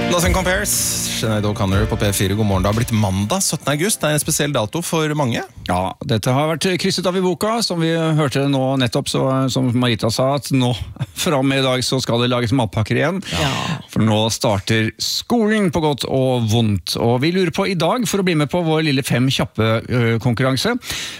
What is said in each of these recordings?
Nothing Compares, Sinead O'Connor på P4. God morgen, det har blitt mandag 17. august. Det er en spesiell dato for mange. Ja, dette har vært krysset av I boka, som vi hørte nå nettopp, så, som Marita sa, at nå frem I dag så skal det lages matpakker igjen. Ja. For nå starter skolen på godt og vondt. Og vi lurer på I dag, for å bli med på vår lille 5 kjappe konkurranse,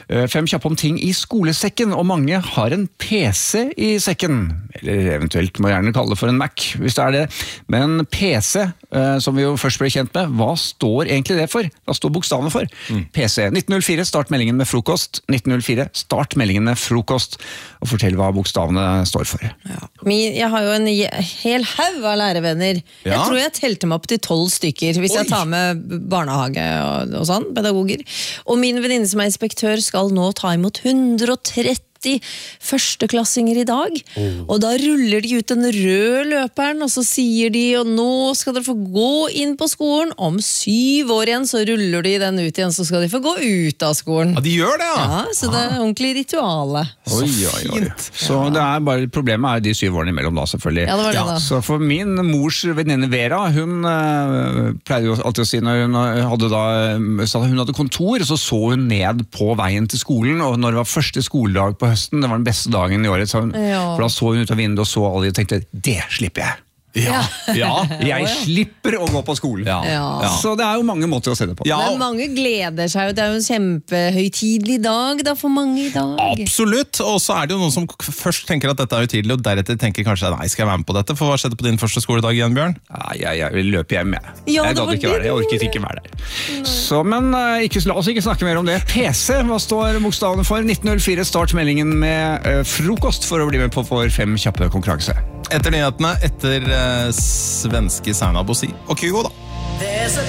5 kjappe om ting I skolesekken, og mange har en PC I sekken. Eller eventuelt må jeg gjerne kalle det for en Mac, hvis det det. Men PC, som vi jo først ble kjent med, hva står egentlig det for? Hva står bokstavene for? PC. 1904, start meldingen med frokost. 1904, start meldingen med frokost. Og fortell hva bokstavene står for. Ja. Jeg har jo en hel haug av lærevenner. Ja. Jeg tror jeg telte meg opp til 12 stykker, hvis jeg tar med barnehage og sånn, pedagoger. Og min venninne som inspektør skal nå ta imot 130 førsteklassinger I dag, og da ruller de ut den røde løperen, og så sier de, og nå skal dere få gå inn på skolen, om 7 år igjen så ruller de den ut igjen, så skal de få gå ut av skolen. Ja, de gjør det, ja! Ja, så det ordentlig rituale. Så fint! Så det bare, problemet de 7 årene imellom da, selvfølgelig. Ja, det var det da. Så for min mors venninne Vera, hun pleide jo alltid å si, når hun hadde da, så hun hadde kontor, så hun ned på veien til skolen, og når det var første skoledag på høsten, det var den beste dagen I året, for da så hun ut av vinduet og så alle og tenkte, det slipper jeg. Ja, jeg slipper å gå på skolen. Så det jo mange måter å se det på. Men mange gleder seg jo, det jo en kjempehøytidelig dag da, for mange I dag. Absolutt, og så det jo noen som først tenker at dette høytidelig, og deretter tenker kanskje, nei, skal jeg være med på dette? For hva skjedde på din første skoledag igjen, Bjørn? Jeg vil løpe hjem, jeg gadd ikke være der, jeg orket ikke være der. Så, men la oss ikke snakke mer om det. PC, hva står bokstavene for? 1904, start meldingen med frokost for å bli med på vår 5 kjappe konkurranse. Etter nyhetene, etter svenske Serna Bossi og Kygo da. There's a